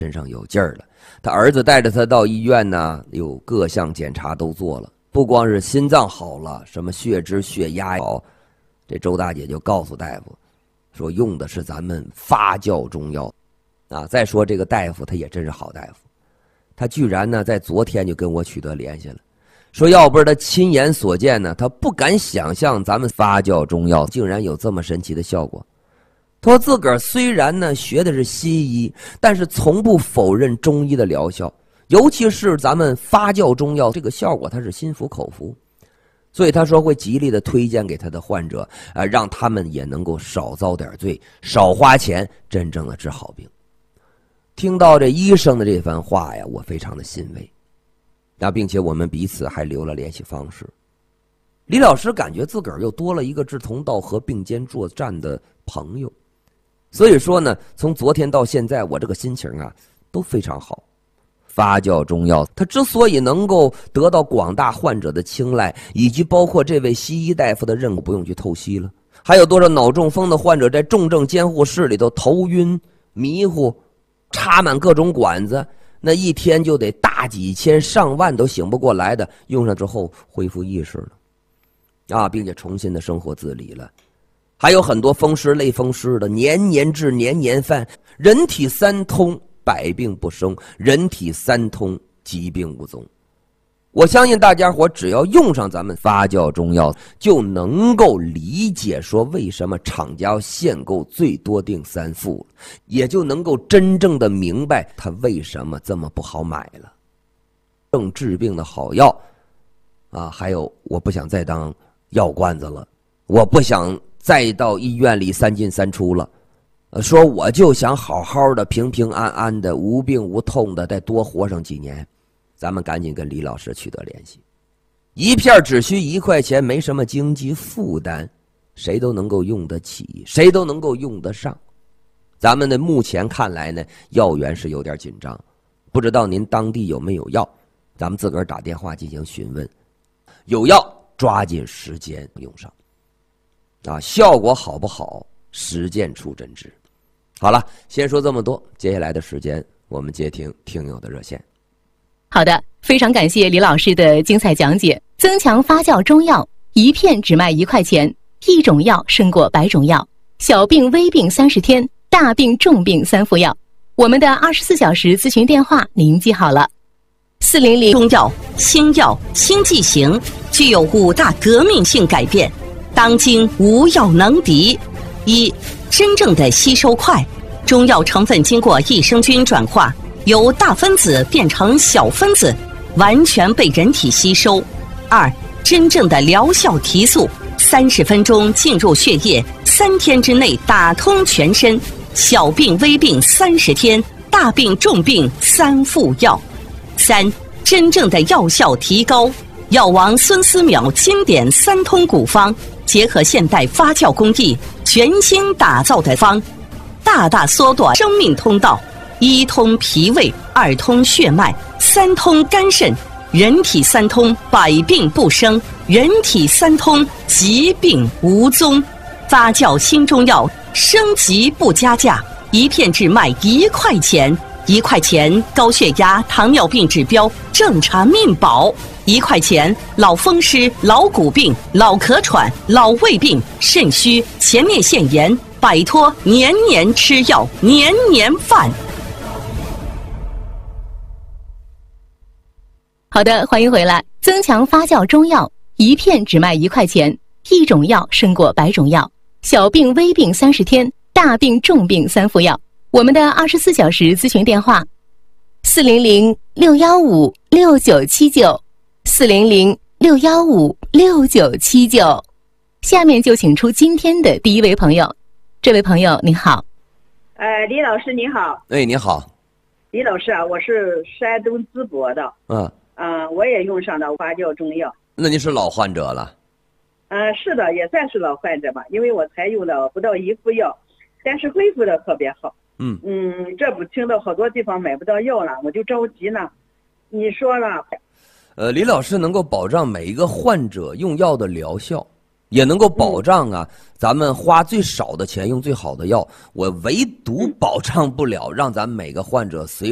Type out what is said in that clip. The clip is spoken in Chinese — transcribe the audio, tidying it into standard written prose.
身上有劲儿了。他儿子带着他到医院呢，有各项检查都做了，不光是心脏好了，什么血脂、血压好，这周大姐就告诉大夫说用的是咱们发酵中药啊。再说这个大夫他也真是好大夫，他居然呢在昨天就跟我取得联系了，说要不是他亲眼所见呢，他不敢想象咱们发酵中药竟然有这么神奇的效果。他说自个儿虽然呢学的是西医，但是从不否认中医的疗效，尤其是咱们发酵中药这个效果他是心服口服，所以他说会极力的推荐给他的患者，让他们也能够少遭点罪，少花钱，真正的治好病。听到这医生的这番话呀，我非常的欣慰。并且我们彼此还留了联系方式。李老师感觉自个儿又多了一个志同道合、并肩作战的朋友。所以说呢，从昨天到现在，我这个心情啊都非常好。发酵中药它之所以能够得到广大患者的青睐，以及包括这位西医大夫的认可，不用去透析了。还有多少脑中风的患者在重症监护室里头头晕迷糊，插满各种管子，那一天就得大几千上万都醒不过来的，用上之后恢复意识了并且重新的生活自理了。还有很多风湿类风湿的，年年治年年犯，人体三通百病不生，人体三通疾病无踪。我相信大家伙只要用上咱们发酵中药，就能够理解说为什么厂家要限购最多定3副，也就能够真正的明白它为什么这么不好买了。正治病的好药还有我不想再当药罐子了，我不想再到医院里3进3出了，说我就想好好的平平安安的无病无痛的再多活上几年。咱们赶紧跟李老师取得联系，一片只需1块钱，没什么经济负担，谁都能够用得起，谁都能够用得上。咱们的目前看来呢，药源是有点紧张，不知道您当地有没有药，咱们自个儿打电话进行询问，有药抓紧时间用上效果好不好，实践出真知。好了，先说这么多，接下来的时间我们接听听友的热线。 好的，非常感谢李老师的精彩讲解。增强发酵中药，一片只卖1块钱，一种药胜过100种药。小病微病30天，大病重病3副药。我们的24小时咨询电话您记好了，400。 中药新药新剂型，具有5大革命性改变，当今无药能敌。1. 真正的吸收快，中药成分经过益生菌转化，由大分子变成小分子，完全被人体吸收。2. 真正的疗效提速，30分钟进入血液，3天之内打通全身，小病微病30天，大病重病3副药。3. 真正的药效提高，药王孙思邈经典3通古方，结合现代发酵工艺，全新打造的方，大大缩短生命通道。1通脾胃，2通血脉，3通肝肾，人体3通百病不生，人体3通疾病无踪。发酵新中药，升级不加价，一片只卖1块钱，1块钱高血压、糖尿病指标正常命保，1块钱老风湿、老骨病、老咳喘、老胃病、肾虚、前列腺炎，摆脱年年吃药、年年犯。 好的，欢迎回来。增强发酵中药，一片只卖1块钱，一种药胜过100种药。小病微病30天，大病重病3副药。我们的24小时咨询电话：400-615-6979，400-615-6979。下面就请出今天的第一位朋友。这位朋友您好。 李老师你好。 你好。 李老师啊，我是山东淄博的。我也用上了发酵中药。 那您是老患者了？ 是的，也算是老患者吧，因为我才用了不到1副药，但是恢复的特别好。这不听到好多地方买不到药了，我就着急呢。你说了。 李老师能够保障每一个患者用药的疗效，也能够保障咱们花最少的钱用最好的药。我唯独保障不了让咱每个患者随